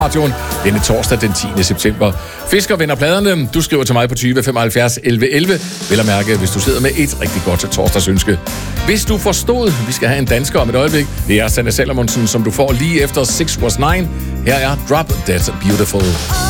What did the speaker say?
radioen denne torsdag den 10. september. Fisker vender pladerne. Du skriver til mig på 20 75 11 11. Vel at mærke, hvis du sidder med et rigtig godt torsdagsønske. Hvis du forstod, vi skal have en dansker om et øjeblik. Det er Sanne Salomonsen, som du får lige efter 6 Was 9. Her er Drop Dead Beautiful.